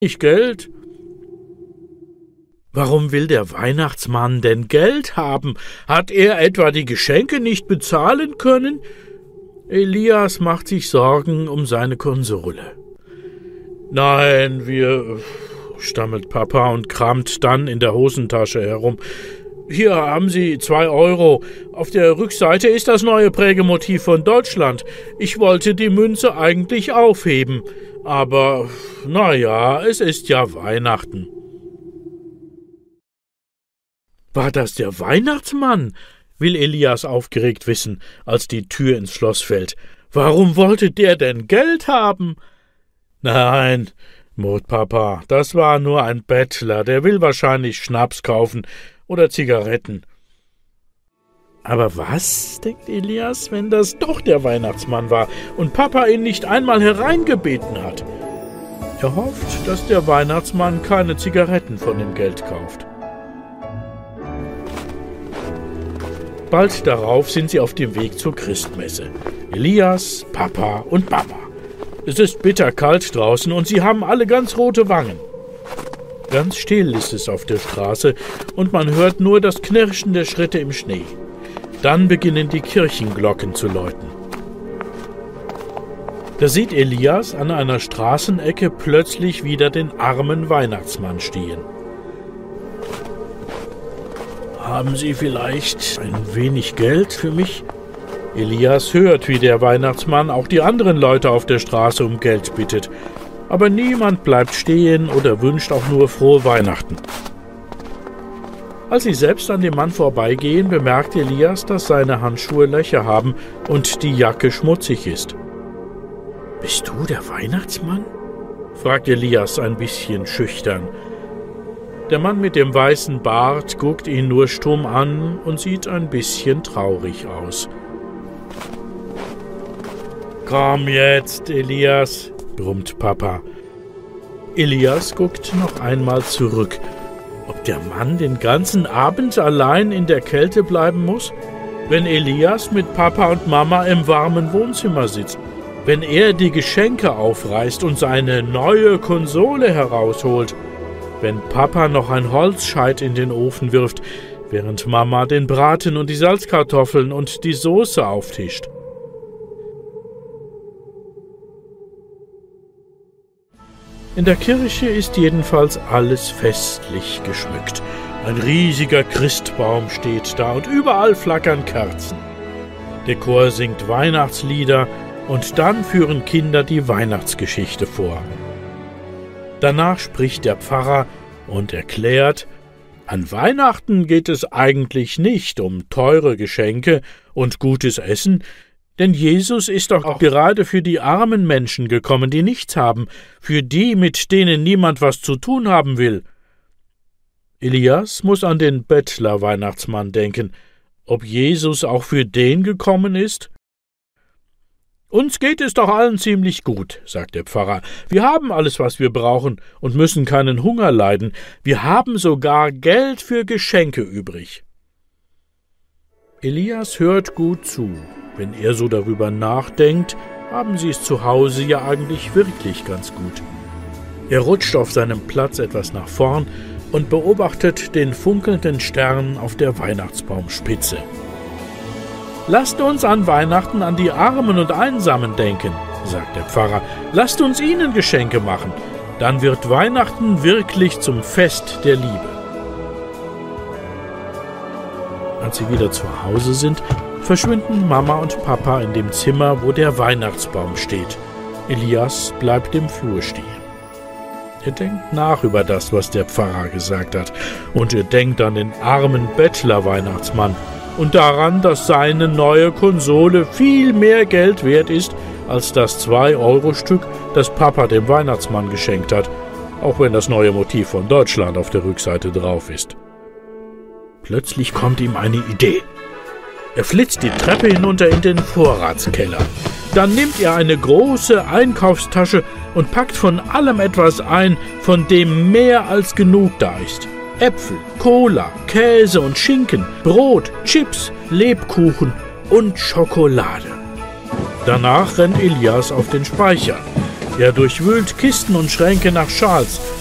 nicht Geld. Warum will der Weihnachtsmann denn Geld haben? Hat er etwa die Geschenke nicht bezahlen können? Elias macht sich Sorgen um seine Konsole. »Nein, stammelt Papa und kramt dann in der Hosentasche herum. »Hier haben Sie 2 Euro. Auf der Rückseite ist das neue Prägemotiv von Deutschland. Ich wollte die Münze eigentlich aufheben. Aber, naja, es ist ja Weihnachten.« »War das der Weihnachtsmann?« will Elias aufgeregt wissen, als die Tür ins Schloss fällt. »Warum wollte der denn Geld haben?« »Nein«, murrt Papa, »das war nur ein Bettler, der will wahrscheinlich Schnaps kaufen oder Zigaretten.« Aber was, denkt Elias, wenn das doch der Weihnachtsmann war und Papa ihn nicht einmal hereingebeten hat? Er hofft, dass der Weihnachtsmann keine Zigaretten von dem Geld kauft. Bald darauf sind sie auf dem Weg zur Christmesse. Elias, Papa und Mama. Es ist bitterkalt draußen und sie haben alle ganz rote Wangen. Ganz still ist es auf der Straße und man hört nur das Knirschen der Schritte im Schnee. Dann beginnen die Kirchenglocken zu läuten. Da sieht Elias an einer Straßenecke plötzlich wieder den armen Weihnachtsmann stehen. »Haben Sie vielleicht ein wenig Geld für mich?« Elias hört, wie der Weihnachtsmann auch die anderen Leute auf der Straße um Geld bittet. Aber niemand bleibt stehen oder wünscht auch nur frohe Weihnachten. Als sie selbst an dem Mann vorbeigehen, bemerkt Elias, dass seine Handschuhe Löcher haben und die Jacke schmutzig ist. »Bist du der Weihnachtsmann?« fragt Elias ein bisschen schüchtern. Der Mann mit dem weißen Bart guckt ihn nur stumm an und sieht ein bisschen traurig aus. »Komm jetzt, Elias«, brummt Papa. Elias guckt noch einmal zurück. Ob der Mann den ganzen Abend allein in der Kälte bleiben muss? Wenn Elias mit Papa und Mama im warmen Wohnzimmer sitzt? Wenn er die Geschenke aufreißt und seine neue Konsole herausholt? Wenn Papa noch ein Holzscheit in den Ofen wirft, während Mama den Braten und die Salzkartoffeln und die Soße auftischt? In der Kirche ist jedenfalls alles festlich geschmückt. Ein riesiger Christbaum steht da und überall flackern Kerzen. Der Chor singt Weihnachtslieder und dann führen Kinder die Weihnachtsgeschichte vor. Danach spricht der Pfarrer und erklärt, an Weihnachten geht es eigentlich nicht um teure Geschenke und gutes Essen, denn Jesus ist doch auch gerade für die armen Menschen gekommen, die nichts haben, für die, mit denen niemand was zu tun haben will. Elias muss an den Bettler-Weihnachtsmann denken. Ob Jesus auch für den gekommen ist? »Uns geht es doch allen ziemlich gut«, sagt der Pfarrer. »Wir haben alles, was wir brauchen und müssen keinen Hunger leiden. Wir haben sogar Geld für Geschenke übrig.« Elias hört gut zu. Wenn er so darüber nachdenkt, haben sie es zu Hause ja eigentlich wirklich ganz gut. Er rutscht auf seinem Platz etwas nach vorn und beobachtet den funkelnden Stern auf der Weihnachtsbaumspitze. »Lasst uns an Weihnachten an die Armen und Einsamen denken«, sagt der Pfarrer. »Lasst uns ihnen Geschenke machen. Dann wird Weihnachten wirklich zum Fest der Liebe.« Als sie wieder zu Hause sind, verschwinden Mama und Papa in dem Zimmer, wo der Weihnachtsbaum steht. Elias bleibt im Flur stehen. Er denkt nach über das, was der Pfarrer gesagt hat, und er denkt an den armen Bettler-Weihnachtsmann und daran, dass seine neue Konsole viel mehr Geld wert ist als das 2-Euro-Stück, das Papa dem Weihnachtsmann geschenkt hat, auch wenn das neue Motiv von Deutschland auf der Rückseite drauf ist. Plötzlich kommt ihm eine Idee. Er flitzt die Treppe hinunter in den Vorratskeller. Dann nimmt er eine große Einkaufstasche und packt von allem etwas ein, von dem mehr als genug da ist. Äpfel, Cola, Käse und Schinken, Brot, Chips, Lebkuchen und Schokolade. Danach rennt Elias auf den Speicher. Er durchwühlt Kisten und Schränke nach Schals,